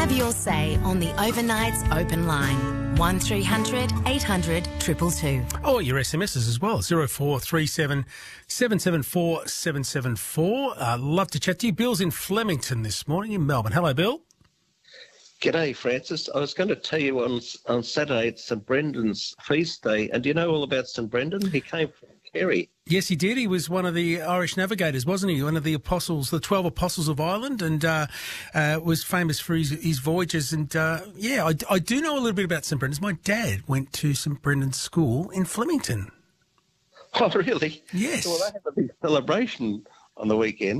Have your say on the Overnights Open Line. 1300 800 222. Or your SMSs as well, 0437 774 774. Love to chat to you. Bill's in Flemington this morning in Melbourne. Hello, Bill. G'day, Francis. I was going to tell you on Saturday it's St Brendan's feast day, and do you know all about St Brendan? He came from Kerry. Yes, he did. He was one of the Irish navigators, wasn't he? One of the apostles, the 12 apostles of Ireland, and was famous for his voyages. And, I do know a little bit about St Brendan's. My dad went to St Brendan's School in Flemington. Oh, really? Yes. Well, they have a big celebration on the weekend.